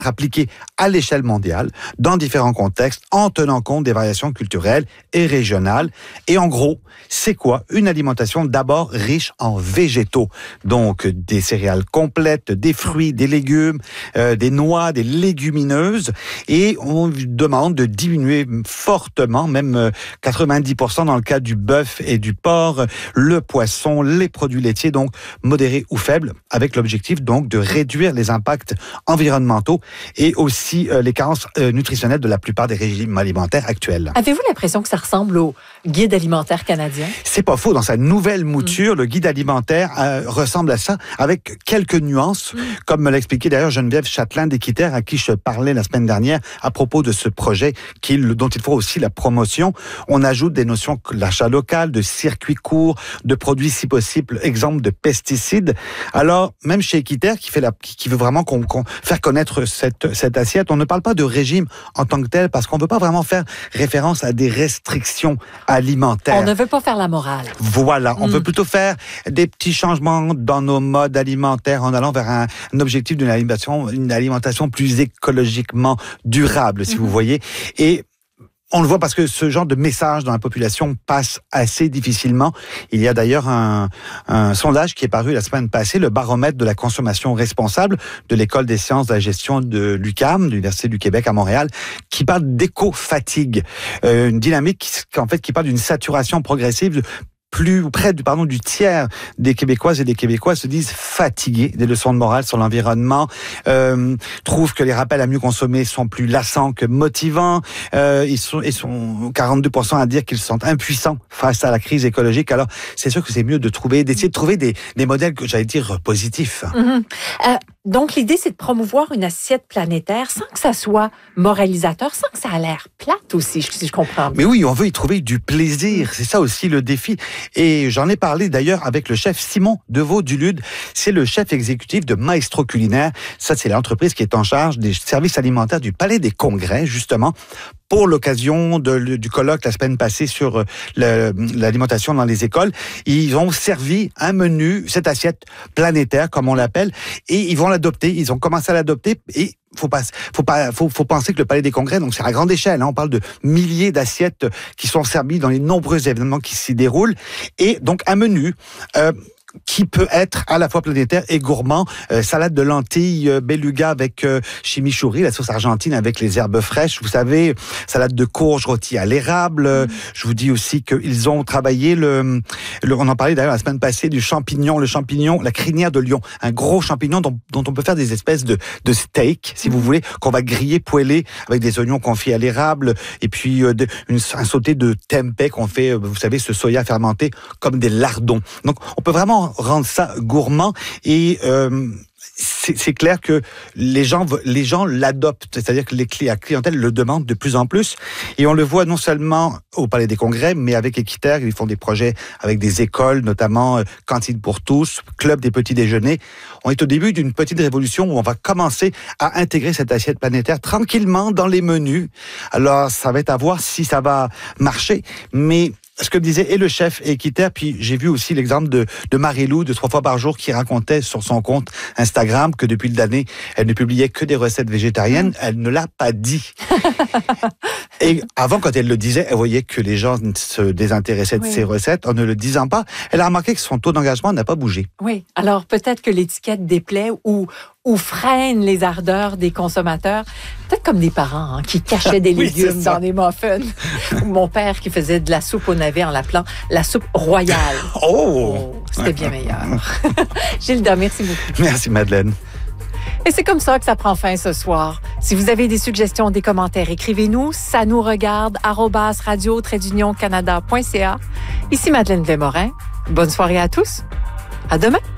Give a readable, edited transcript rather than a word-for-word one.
appliquée à l'échelle mondiale, dans différents contextes, en tenant compte des variations culturelles et régionales. Et en gros, c'est quoi? Une alimentation d'abord riche en végétaux. Donc, des céréales complètes, des fruits, des légumes, des noix, des légumineuses. Et on demande de diminuer fortement, même 90% dans le cas du bœuf et du porc, le poisson, les produits laitiers, donc modérés ou faibles, avec l'objectif donc de réduire les impacts environnementaux et aussi les carences nutritionnelles de la plupart des régimes alimentaires actuels. Avez-vous l'impression que ça ressemble au guide alimentaire canadien? C'est pas faux. Dans sa nouvelle mouture, le guide alimentaire ressemble à ça, avec quelques nuances, comme me l'a expliqué d'ailleurs Geneviève Chatelain d'Équiterre, à qui je parlais la semaine dernière à propos de ce projet dont il faut aussi la promotion. On ajoute des notions de l'achat local, de circuits courts, de produits si possible, exemple de pesticides. Alors, même chez Équiterre, qui veut vraiment faire connaître cette assiette, on ne parle pas de régime en tant que tel, parce qu'on ne veut pas vraiment faire référence à des restrictions alimentaires. On ne veut pas faire la morale. Voilà, on veut plutôt faire des petits changements dans nos modes alimentaires en allant vers un objectif d'une alimentation plus écologiquement durable, si vous voyez. Et on le voit parce que ce genre de message dans la population passe assez difficilement. Il y a d'ailleurs un sondage qui est paru la semaine passée, le baromètre de la consommation responsable de l'École des sciences de la gestion de l'UQAM, de l'Université du Québec à Montréal, qui parle d'éco-fatigue. Une dynamique qui parle d'une saturation progressive près du tiers des Québécoises et des Québécois se disent fatigués des leçons de morale sur l'environnement, trouvent que les rappels à mieux consommer sont plus lassants que motivants. Ils sont 42% à dire qu'ils sont impuissants face à la crise écologique. Alors, c'est sûr que c'est mieux d'essayer de trouver des modèles que j'allais dire positifs. Donc, l'idée, c'est de promouvoir une assiette planétaire sans que ça soit moralisateur, sans que ça a l'air plate aussi, si je comprends bien. Mais oui, on veut y trouver du plaisir. C'est ça aussi le défi. Et j'en ai parlé d'ailleurs avec le chef Simon Deveau-Dulude. C'est le chef exécutif de Maestro Culinaire. Ça, c'est l'entreprise qui est en charge des services alimentaires du Palais des Congrès, justement, pour l'occasion du colloque la semaine passée sur l'alimentation dans les écoles. Ils ont servi un menu, cette assiette planétaire, comme on l'appelle, et ils vont l'adopter. Ils ont commencé à l'adopter et faut penser que le Palais des Congrès, donc c'est à grande échelle, hein, on parle de milliers d'assiettes qui sont servies dans les nombreux événements qui s'y déroulent. Et donc un menu qui peut être à la fois planétaire et gourmand. Salade de lentilles beluga avec chimichurri, la sauce argentine avec les herbes fraîches, vous savez, salade de courge rôtie à l'érable. Je vous dis aussi qu'ils ont travaillé on en parlait d'ailleurs la semaine passée du champignon, la crinière de lion, un gros champignon dont on peut faire des espèces de steak, si vous voulez, qu'on va griller, poêler avec des oignons confits à l'érable et puis un sauté de tempeh qu'on fait, vous savez, ce soya fermenté comme des lardons. Donc, on peut vraiment rendre ça gourmand et c'est clair que les gens l'adoptent, c'est-à-dire que la clientèle le demande de plus en plus et on le voit non seulement au Palais des Congrès, mais avec Équiterre, ils font des projets avec des écoles, notamment Cantine pour tous, Club des petits déjeuners. On est au début d'une petite révolution où on va commencer à intégrer cette assiette planétaire tranquillement dans les menus. Alors, ça va être à voir si ça va marcher, mais ce que disait et le chef Équiterre, puis j'ai vu aussi l'exemple de Marie-Lou de 3 fois par jour qui racontait sur son compte Instagram que depuis l'année, elle ne publiait que des recettes végétariennes. Elle ne l'a pas dit. Et avant, quand elle le disait, elle voyait que les gens se désintéressaient de ses recettes. En ne le disant pas, elle a remarqué que son taux d'engagement n'a pas bougé. Oui, alors peut-être que l'étiquette déplaît ou freine les ardeurs des consommateurs. Peut-être comme des parents qui cachaient des légumes dans des muffins. Ou mon père qui faisait de la soupe au navet en l'appelant la soupe royale. C'était bien meilleur. Gilda, merci beaucoup. Merci Madeleine. Et c'est comme ça que ça prend fin ce soir. Si vous avez des suggestions, des commentaires, écrivez-nous. Ça nous regarde @radio-canada.ca. Ici Madeleine Desmorin. Bonne soirée à tous. À demain.